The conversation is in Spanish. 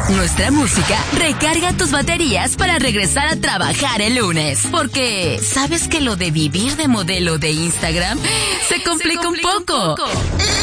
Nuestra música recarga tus baterías para regresar a trabajar el lunes. Porque, ¿sabes que lo de vivir de modelo de Instagram se complica un poco?